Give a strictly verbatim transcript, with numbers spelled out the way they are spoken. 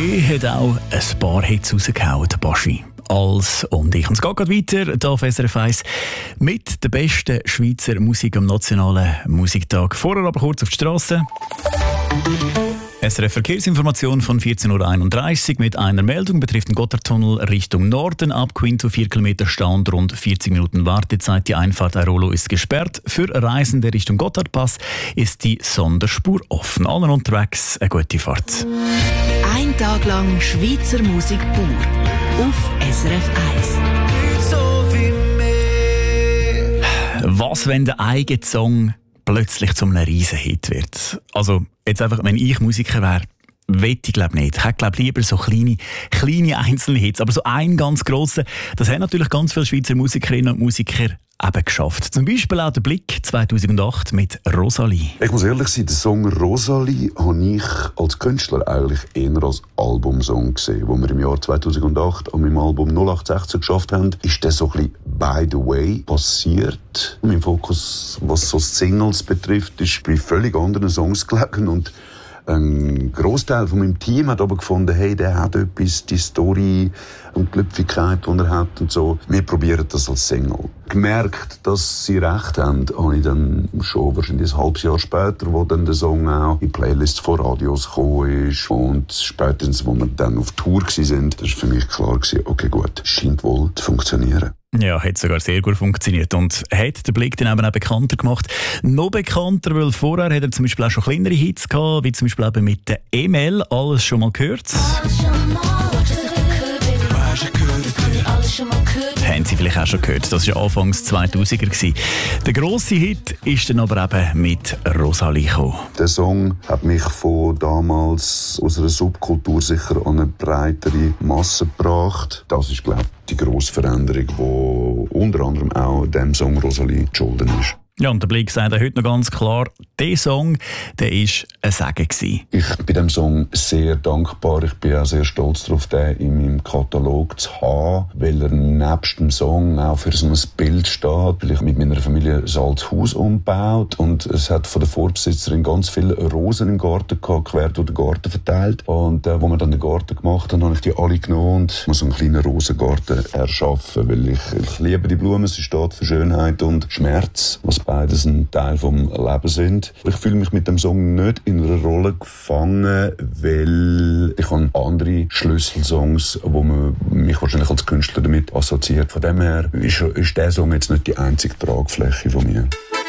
B hat auch ein paar Hits rausgehauen, der Baschi. Als und ich. Und es geht gerade weiter hier auf S R F eins mit der besten Schweizer Musik am Nationalen Musiktag. Vorher aber kurz auf die Straße. S R F Verkehrsinformation von vierzehn Uhr einunddreißig mit einer Meldung betrifft den Gotthardtunnel Richtung Norden. Ab Quinto vier Kilometer Stau und rund vierzig Minuten Wartezeit. Die Einfahrt Airolo ist gesperrt. Für Reisende Richtung Gotthardpass ist die Sonderspur offen. Allen unterwegs eine gute Fahrt. Ein Tag lang Schweizer Musik pur auf S R F eins. So viel mehr. Was, wenn der eigene Song plötzlich zu einem Riesenhit wird? Also, jetzt einfach, wenn ich Musiker wäre, wette ich glaube nicht. Ich hätte glaube lieber so kleine, kleine einzelne Hits. Aber so ein ganz grosser, das haben natürlich ganz viele Schweizer Musikerinnen und Musiker eben geschafft. Zum Beispiel auch der Blick zweitausendacht mit Rosalie. Ich muss ehrlich sein, den Song Rosalie habe ich als Künstler eigentlich eher als Albumsong gesehen. Wo wir im Jahr zweitausendacht an meinem Album null acht sechzehn geschafft haben, ist das so ein bisschen by the way passiert. Mein Fokus, was so Singles betrifft, ist bei völlig anderen Songs gelegen und ein Grossteil von meinem Team hat aber gefunden, hey, der hat etwas, die Story und die Glücklichkeit, die er hat und so. Wir probieren das als Single. Gemerkt, dass sie recht haben, habe ich dann schon wahrscheinlich ein halbes Jahr später, wo dann der Song auch in Playlists von Radios gekommen ist und spätestens, wo wir dann auf Tour waren, das war für mich klar gewesen, okay gut, scheint wohl zu funktionieren. Ja, hat sogar sehr gut funktioniert und hat den Blick dann eben auch bekannter gemacht. Noch bekannter, weil vorher hat er zum Beispiel auch schon kleinere Hits gehabt, wie zum Beispiel eben mit der Emel, «Alles schon mal gehört». Haben Sie vielleicht auch schon gehört, das war Anfangs zweitausender. Der grosse Hit ist dann aber eben mit Rosalie gekommen. Der Song hat mich von damals aus einer Subkultur sicher an eine breitere Masse gebracht. Das ist, glaube ich, die grosse Veränderung, die unter anderem auch dem Song Rosalie geschuldet ist. Ja, und der Blick sagt heute noch ganz klar, dieser Song, der war ein Segen gewesen. Ich bin dem Song sehr dankbar. Ich bin auch sehr stolz darauf, den in meinem Katalog zu haben, weil er nebst dem Song auch für so ein Bild steht, weil ich mit meiner Familie ein altes Haus umgebaut und es hat von der Vorbesitzerin ganz viele Rosen im Garten gehabt, quer durch den Garten verteilt. Und äh, wo wir dann den Garten gemacht haben, habe ich die alle genommen und muss so einen kleinen Rosengarten erschaffen, weil ich, ich liebe die Blumen, sie steht für Schönheit und Schmerz, was beides ein Teil vom Leben sind. Ich fühle mich mit dem Song nicht in einer Rolle gefangen, weil ich habe andere Schlüsselsongs, wo man mich wahrscheinlich als Künstler damit assoziiert. Von dem her ist, ist der Song jetzt nicht die einzige Tragfläche von mir.